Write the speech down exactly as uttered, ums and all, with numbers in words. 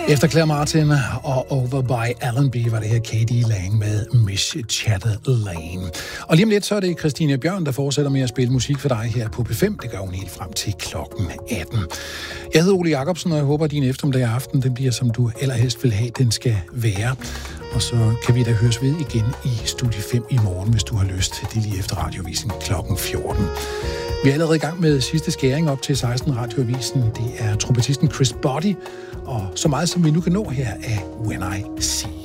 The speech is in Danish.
Efter Claire Martin og Over by Allenby var det her Katie Lang med Miss Chatelaine. Og lige om lidt, så er det Christine Bjørn, der fortsætter med at spille musik for dig her på P fem. Det gør hun helt frem til klokken atten. Jeg hedder Ole Jacobsen, og jeg håber, at din eftermiddag aften den bliver, som du allerhelst vil have, den skal være. Og så kan vi da høres ved igen i Studie fem i morgen, hvis du har lyst. Det er lige efter Radioavisen klokken fjorten. Vi er allerede i gang med sidste skæring op til seksten Radioavisen. Det er trompetisten Chris Body, og så meget som vi nu kan nå her af When I See